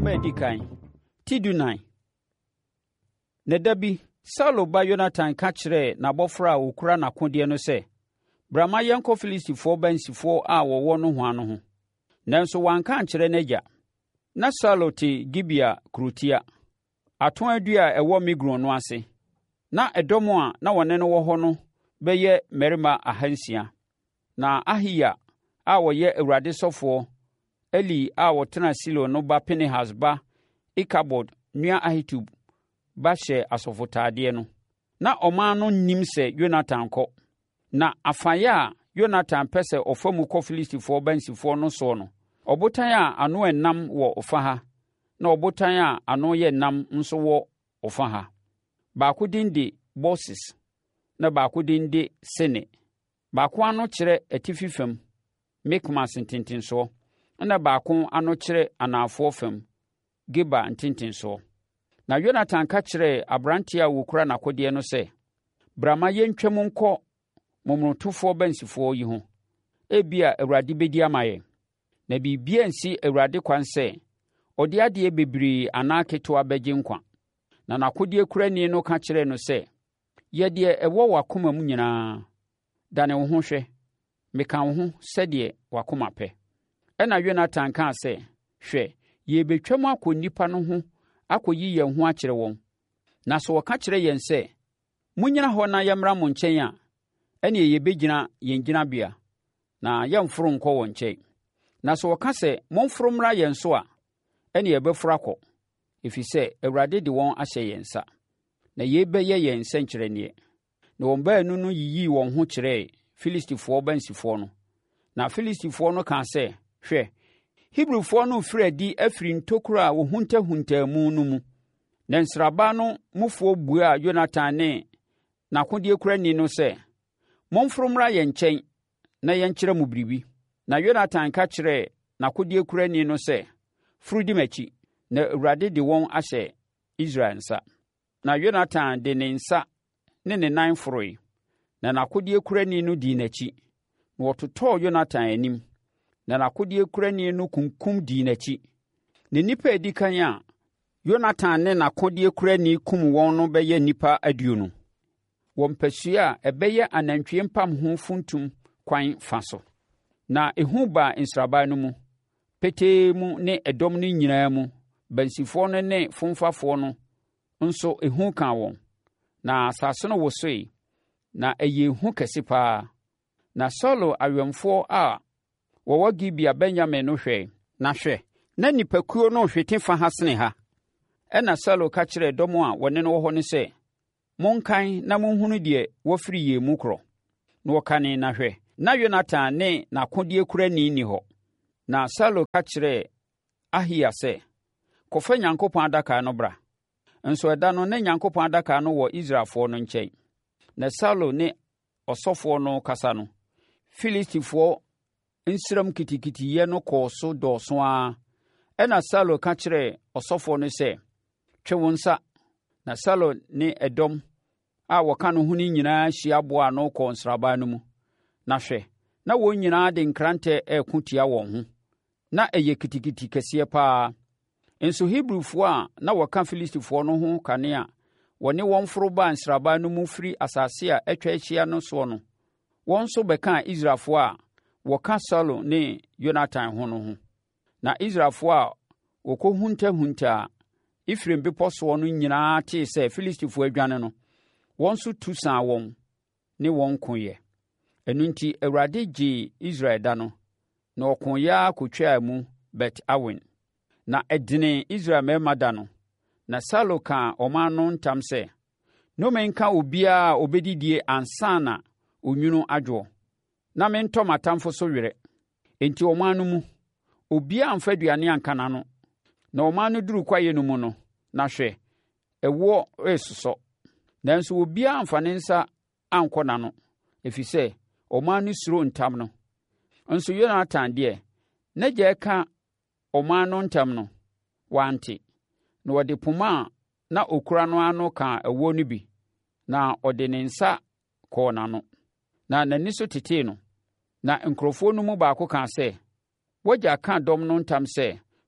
Nhoma edi kan. Tidunan. Na dabi Saulo ba Jonathan ka kyerɛ n'abɔfra a okura n'akodeɛ no sɛ, Brama yɛnkɔ Filistifoɔ bansifoɔ a wɔwɔ no ho ano ho. Nanso wanka ankyerɛ n'agya. Na Saulo te Gibea kurotia, atoadua a ɛwɔ Migron no ase. Na ɛdɔm a na wɔne no wɔ hɔ no bɛyɛ mmarima 600. Na Ahiya a wɔyɛ Awurade sɔfoɔ, Eli a wɔtena Silo no ba Pinehas ba Ikabod nua Ahitub ba hyɛ asɔfotadeɛ no. Na ɔman no nim sɛ Jonathan kɔ. Na afaeɛ a Jonathan pɛ sɛ ɔfa mu kɔ Filistifoɔ bansifoɔ no soɔ no, ɔbotan a ano ɛnam wɔ ɔfa ha, na ɔbotan a ano yɛ nam nso wɔ ɔfa ha. Baako din de Boses, na baako din de Sene. Baako ano kyerɛ atifi fam, Mikmas ntentensoɔ, na baako ano kyerɛ anafoɔ fam, Geba ntentensoɔ. Na Jonathan ka kyerɛɛ aberanteɛ a wɔkura n'akodeɛ no sɛ, Brama yɛntwam nkɔ momonotofoɔ bansifoɔ yi ho. Ebia Awurade bɛdi ama yɛn. Na biribia nsi Awurade kwan sɛ ɔde adeɛ bebree anaa ketewa bɛgye nkwa. Na n'akodeɛ kurani no ka kyerɛɛ no sɛ, yɛ deɛ ɛwɔ w'akoma mu nyinaa. Dane wo ho hwɛ, meka wo ho sɛdeɛ w'akoma pɛ. Ɛna Jonathan kaa sɛ, hwɛ, yɛbɛtwam akɔ nnipa no ho akɔyi yɛn ho akyerɛ wɔn. Na sɛ wɔka kyerɛ yɛn sɛ, munnyina hɔ na yɛmmra mo nkyɛn a, ɛnneɛ yɛbɛgyina yɛn gyinabea, na yɛmforo nkɔ wɔn nkyɛn. Na sɛ wɔka sɛ, momforo mmra yɛn so a, ɛnneɛ yɛbɛforo akɔ, ɛfiri sɛ Awurade de wɔn ahyɛ yɛn nsa. Na yei bɛyɛ yɛn nsɛnkyerɛnneɛ. Na wɔn baanu no yiyii wɔn ho kyerɛɛ Filistifoɔ bansifoɔ no. Na Filistifoɔ no kaa sɛ, hwɛ, Hebrifoɔ no firi adi afiri ntokuro a wɔhuntahuntaa mu no mu. Na nsraba no mufoɔ buaa Jonathan ne n'akodeɛ kurani no sɛ, momforo mmra yɛn nkyɛn na yɛnkyerɛ mu biribi. Na Jonathan ka kyerɛɛ n'akodeɛ kurani no sɛ, foro di m'akyi, na Awurade de wɔn ahyɛ Israel nsa. Na Jonathan de ne nsa ne ne nan foroe, na n'akodeɛ kurani no dii n'akyi. Na wɔtotɔɔ Jonathan anim, na n'akodeɛ kurani no kunkum dii n'akyi. Na nnipa a edi kan a Jonathan ne n'akodeɛ kurani kum wɔn no bɛyɛ nnipa 20. Wɔn mpasua a ɛbɛyɛ anantwie mpam ho funtum kwan fa so. Na ehu baa nsraban no mu, petee mu ne ɛdɔm no nyinaa mu, bansifoɔ no ne fomfafoɔ no nso ehu kaa wɔn. Na asase no wosoe, na ɛyɛ ehu kɛse paa. Na Saulo awɛmfoɔ a wɔwɔ Gibea Benyamin no hwɛ, na hwɛ, na nipakuo no hwete fa ha sene ha. Ɛna Saulo ka kyerɛɛ dɔm a wɔne no wɔ hɔ no sɛ, monkan na monhunu deɛ wɔafiri yɛn mu korɔ. Na wɔkane na hwɛ, na Jonathan ne n'akodeɛ kurani nni hɔ. Na Saulo ka kyerɛɛ Ahiya sɛ, kɔfa Nyankopɔn adaka no bra. Nso ɛda no na Nyankopɔn adaka no wɔ Israelfoɔ no nkyɛn. Na Saulo ne ɔsɔfoɔ no kasa no, Filistifoɔ nsram kitikitiyɛ no kɔɔ so dɔɔso ara. Ɛna Saulo ka kyerɛɛ ɔsɔfoɔ no sɛ, twe wo nsa. Na Saulo ne ɛdɔm a wɔka no ho no nyinaa hyia boaa no kɔɔ nsraban no mu. Na hwɛ, na wɔn nyinaa de nkrantɛ ɛreko tia wɔn ho. Na ɛyɛ kitikiti kɛseɛ paa. Nso Hebrifoɔ a na wɔka Filistifoɔ no ho kane a wɔne wɔn foro baa nsraban no mu firi asase a atwa ahyia no soɔ no, wɔn nso bɛkaa Israelfoɔ a wɔka Saulo ne Jonathan ho no ho. Na Israelfoɔ a wɔkɔhuntahuntaa Efraim bepɔ soɔ no nyinaa tee sɛ Filistifoɔ adwane no, wɔn nso tu saa wɔn ne wɔn koeɛ. Ɛno enti Awurade gyee Israel da no, na ɔkoeɛ ara kɔtwaa mu Bet-Awen. Na ɛdene Israel mmarima da no. Na Saulo kaa ɔman no ntam sɛ, nnome nka obiara a ɔbɛdidie ansa na onwunu adwoɔ, na mentɔ m'atamfo so werɛ. Enti ɔman no mu, obiara amfa aduane anka n'ano. Na ɔman no duru kwaeɛ no mu no, na hwɛ, ɛwoɔ resosɔ. Nanso obiara amfa ne nsa ankɔ n'ano, ɛfiri sɛ ɔman no suro ntam no. Nso Jonathan deɛ, n'agya ɛka ɔman no ntam no, wante. Na ɔde poma a na okura no ano kaa ɛwoɔ no bi, na ɔde ne nsa kɔɔ n'ano. Na n'ani so tetee no. Na nkurɔfoɔ no mu baako kaa sɛ, wagya ka dɔm no ntam sɛ,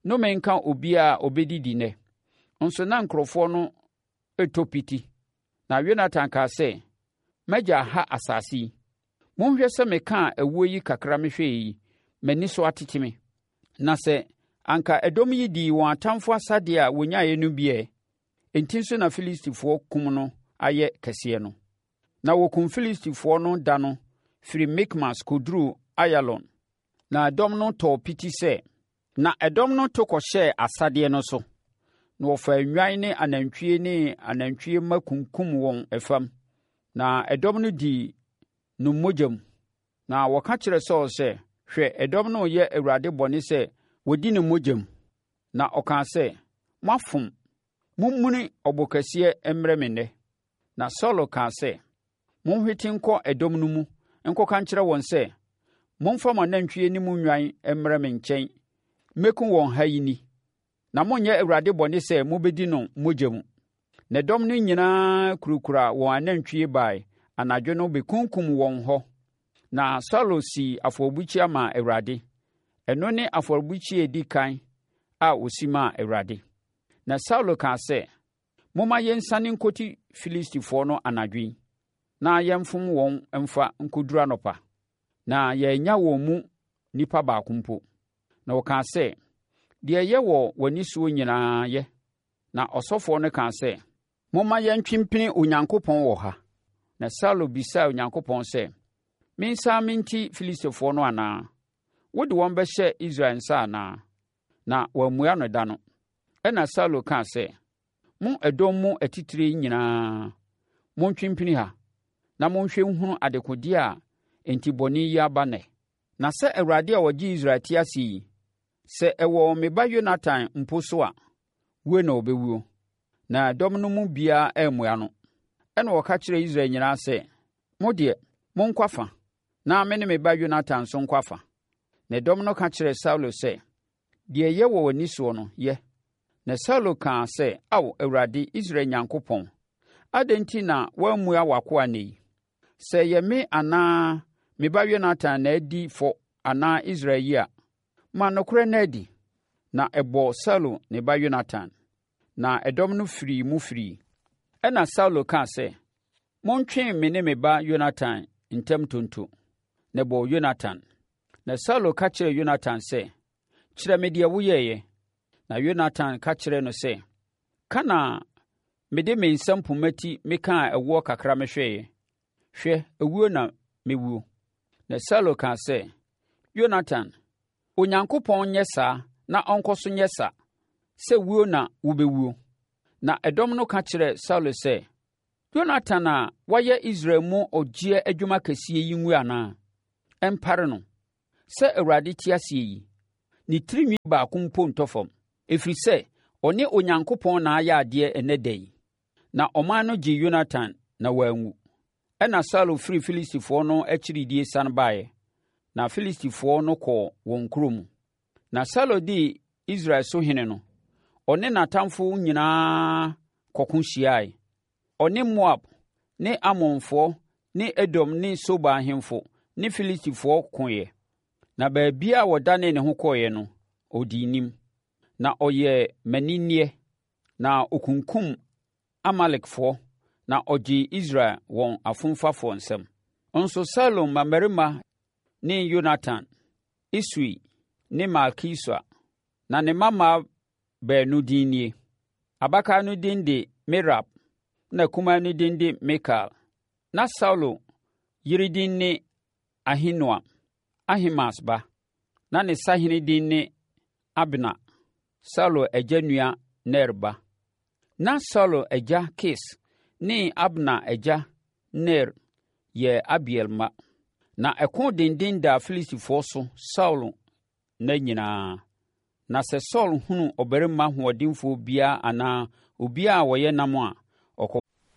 nnome nka obi a obɛdidi nnɛ. Nso na nkurɔfoɔ no ɛtɔ piti. Na Yonatan kaa sɛ, m'agya ha asase yi. Monhwɛ sɛ mekaa awuo yi kakra mehwɛ yi, m'ani so atete me. Na sɛ anka ɛdɔm yi dii wɔn atamfoɔ asadeɛ a wɔnyaeɛ no biɛ, enti nso na Filistifoɔ kum no ayɛ kɛseɛ no. Na wɔkum Filistifoɔ no da no firi Mikmas kɔduruu Ayalon. Na ɛdɔm no tɔɔ piti sɛ, na ɛdɔm no to kɔhyɛɛ asadeɛ no so. Na wɔfaa nnwan ne anantwie mma kunkum wɔn ɛfam. Na ɛdɔm no dii no mogya mu. Na wɔka kyerɛ Saulo sɛ, hwɛ, ɛdɔm no yɛ Awurade bɔne sɛ wɔdi ne mogya mu. Na ɔkaa sɛ, moafom, mummuni ɔbo kɛseɛ mmrɛ me nnɛ. Na Saulo kaa sɛ, monhwete nkɔ ɛdɔm no mu nkɔka nkyerɛ wɔn sɛ, momfa mo anantwie ne mo nnwan mmrɛ me nkyɛn mmɛkum wɔn ha yi ni. Na monyɛ Awurade bɔne sɛ mobɛdi no mogya mu. Na ɛdɔm no nyinaa kurukura wɔn anantwie bae anadwo no bɛkunkum wɔn hɔ. Na Saulo sii afɔrebukyia maa Awurade. Ɛno ne afɔrebukyia a ɛdi kan a ɔsi maa Awurade. Na Saulo kaa sɛ, momma yɛnsane nkɔti Filistifoɔ no anadwo yi, na yɛmfom wɔn mfa nkɔduru anɔpa. Na yɛanya wɔn mu nnipa baako mpo. Na wɔkaa sɛ, deɛ ɛyɛ wɔ w'anisoɔ nyinaa yɛ. Na ɔsɔfoɔ no kaa sɛ, momma yɛntwempene Onyankopɔn wɔ ha. Na Saulo bisaa Onyankopɔn sɛ, mensan menti Filistifoɔ no anaa? Wode wɔn bɛhyɛ Israel nsa anaa? Na wammua no da no. Ɛna Saulo kaa sɛ, mo ɛdɔm mu atitire nyinaa, montwempene ha, na monhwɛ nhunu adekodeɛ a enti bɔne yi aba nnɛ. Na sɛ Awurade a ɔgye Israel te ase yi, sɛ ɛwɔ me ba Yonatan mpo so a, wue na ɔbɛwuo. Na ɛdɔm no mu biara ammua no. Ɛna wɔka kyerɛ Israel nyinaa sɛ, mo deɛ, monkɔ afa, na me ne me ba Yonatan nso nkɔ afa. Na ɛdɔm no ka kyerɛɛ Saulo sɛ, deɛ ɛyɛ wɔ w'ani soɔ no, yɛ. Na Saulo kaa sɛ, Ao Awurade, Israel Nyankopɔn, adɛn nti na woammua w'akoa nnɛ yi? Sɛ ɛyɛ me anaa me ba Yonatan na adi fɔ anaa Israel yi a, ma nokorɛ na adi. Na ɛbɔɔ Saulo ne ba Yonatan. Na ɛdɔm no firii mu firii. Ɛna Saulo kaa sɛ, montwe me ne me ba Yonatan ntam tonto. Na ɛbɔɔ Yonatan. Na Saulo ka kyerɛɛ Yonatan sɛ, kyerɛ me deɛ woyɛeɛ. Na Yonatan ka kyerɛɛ no sɛ, ka na mede me nsa mpoma ti mekaa ɛwoɔ kakra mehwɛeɛ. Hwɛ, awuo na mewuo. Na Saulo kaa sɛ, Yonatan, Onyankopɔn nyɛ saa na ɔnkɔ so nyɛ sa, sɛ wuo na wobɛwuo. Na ɛdɔm no ka kyerɛɛ Saulo sɛ, Yonatan a wayɛ Israel mu ɔgyeɛ adwuma kɛseɛ yi ngu anaa? Ɛmpare no. Sɛ Awurade te ase yi, ne tirinwi baako mpo ntɔ fam, ɛfiri sɛ ɔne Onyankopɔn na ayɛ adeɛ ɛnnɛ da yi. Na ɔman no gyee Yonatan na wanwu. Ɛna Saulo firi Filistifoɔ no akyiridie sane baeɛ. Na Filistifoɔ no kɔɔ wɔn kurom. Na Saulo dii Israel so hene no, ɔne n'atamfo nyinaa kɔko hyiaeɛ. Ɔne Moab ne Amonfoɔ ne Edom ne Soba ahemfo ne Filistifoɔ koeɛ. Na baabiara a wɔdanee ne ho kɔeɛ no, ɔdii nim. Na ɔyɛɛ maninneɛ, na ɔkunkum Amalekfoɔ, na ɔgyee Israel wɔn afomfafoɔ nsam. Nso Saulo mmammarima ne Yonatan, Isui ne Malkisua, na ne mmammaa baanu din nie. Abakan no din de Merab, na kumaa no din de Mikal. Na Saulo yere din ne Ahinoam, Ahimaas ba. Na ne sahene din ne Abna, Saulo agya nua Ner ba. Na Saulo agya Kis ne Abna agya Ner yɛ Abiel mma. Na ɛko denden daa Filistifoɔ so Saulo na nyinaa. Na sɛ Saulo hunu ɔbarima hoɔdenfoɔ biara anaa obiara a wɔyɛ nam a, ɔkɔ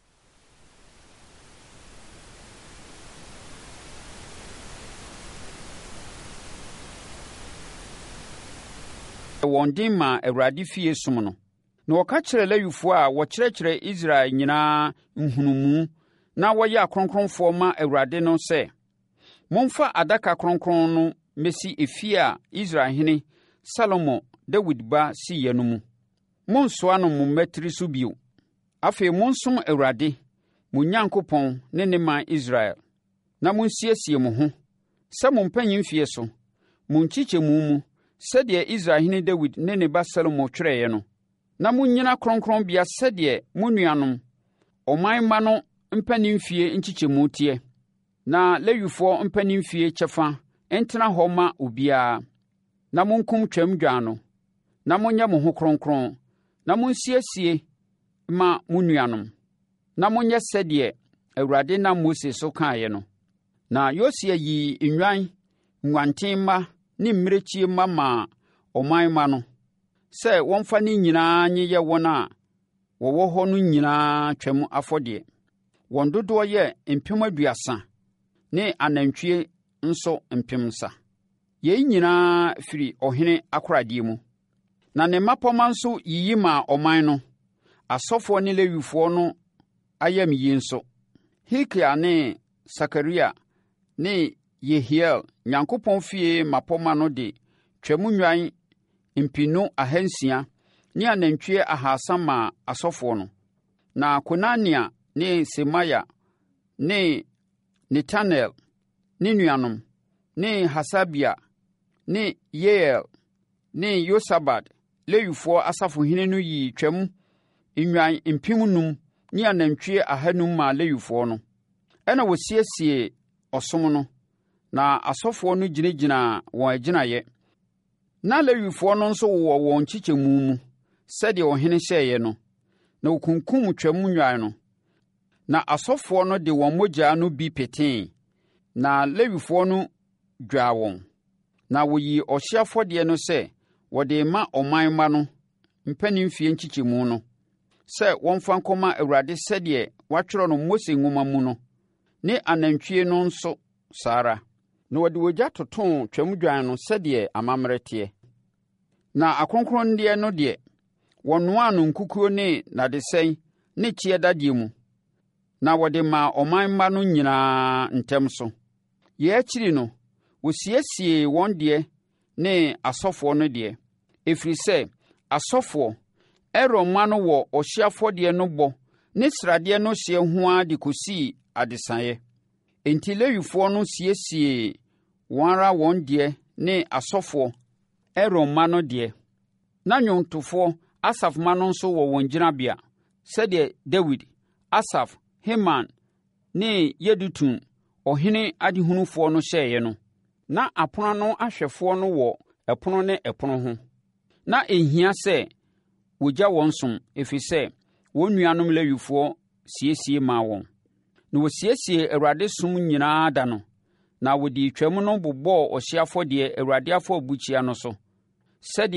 wɔn den maa Awurade fie som no. Na wɔka kyerɛ Lewifoɔ a wɔkyerɛkyerɛ Israel nyinaa nhunumu na wɔyɛ akronkronfoɔ ma Awurade no sɛ, momfa adaka kronkron no mmɛsi efie a Israelhene Salomo Dawid ba siiɛ no mu. Monnsoa no mo mmatiri so bio. Afei, monsom Awurade, mo Onyankopɔn ne ne man Israel, na monsiesie mo ho, sɛ mo mpanyimfie so, mo nkyekyɛmu mu, sɛdeɛ Israelhene Dawid ne ne ba Salomo twerɛeɛ no, na monnyina kronkronbea sɛdeɛ mo nuanom, ɔman mma no mpanimfie nkyekyɛmu teɛ, na Lewifoɔ mpanimfie kyɛfa ntena hɔ ma obiara. Na monkum Twam Dwan no, na monyɛ mo ho kronkron, na monsiesie ma mo nuanom, na monyɛ sɛdeɛ Awurade nam Mose so kaeɛ no. Na Yosia yii nnwan, nguantenmma ne mmirekyie mma maa ɔman mma no, sɛ wɔmfa ne nyinaa nyeyɛ wɔn a wɔwɔ hɔ no nyinaa Twam afɔdeɛ. Wɔn dodoɔ yɛ 30,000 ne anantwie nso 3,000. Yei nyinaa firi ɔhene akoradeɛ mu. Na ne mmapɔmma nso yiyi maa ɔman no. Asɔfoɔ ne Lewifoɔ no ayamyi nso. Hilkia ne Sakaria ne Yehiel, Nyankopɔn fie mmapɔmma no de Twam nnwan 2,600 ne anantwie 300 maa asɔfoɔ no. Na Konania ne Semaia ne Netanel ne nuanom ne Hasabia ne Yeiel ne Yosabad, Lewifoɔ asafohene no yii Twam nnwan 5,000 ne anantwie 200 maa Lewifoɔ no. Ɛna wɔsiesiee ɔsom no, na asɔfoɔ no gyinagyinaa wɔn agyinaeɛ. Na Lewifoɔ no nso wɔ wɔn nkyekyɛmu mu, sɛdeɛ ɔhene hyɛeɛ no, na wɔkunkum Twam nnwan no. Na asɔfoɔ no de wɔn mogya no bi petee, na Lewifoɔ no dwaa wɔn. Na wɔyii ɔhyeɛ afɔdeɛ no sɛ wɔde ma ɔman mma no mpanimfie nkyekyɛmu no, sɛ wɔmfa nkɔma Awurade sɛdeɛ wɔatwerɛ no Mose nwoma mu no, ne anantwie no nso saa ara. Na wɔde ogya totoo Twam Dwan no sɛdeɛ amammerɛ teɛ. Na akronkronneɛ no deɛ, wɔnoaa no nkukuo ne nadesɛn ne kyeɛ dadeɛ mu, na wɔde maa ɔman mma no nyinaa ntɛm so. Yei akyiri no, wɔsiesiee wɔn deɛ ne asɔfoɔ no deɛ, ɛfiri sɛ asɔfoɔ, Aaron mma no wɔ ɔhyeɛ afɔdeɛ no bɔ ne sradeɛ no hyeɛ ho ara de kɔsii adesaeɛ. Enti Lewifoɔ no siesiee wɔn ara wɔn deɛ ne asɔfoɔ, Aaron mma no deɛ. Na nnwomtofoɔ Asaf mma no nso wɔ wɔn gyinabea, sɛdeɛ Dawid, Asaf, Heman ne Yedutun, ɔhene adehunufoɔ no hyɛeɛ no. Na apono no ahwɛfoɔ no wɔ ɛpono ne ɛpono ho. Na ɛnhia sɛ wɔgya wɔn som, ɛfiri sɛ wɔn nuanom Lewifoɔ siesie maa wɔn. Na wɔsiesie Awurade som nyinaa da no, na wɔde Twam no bobɔɔ ɔhyeɛ afɔdeɛ Awurade afɔrebukyia no so, sɛdeɛ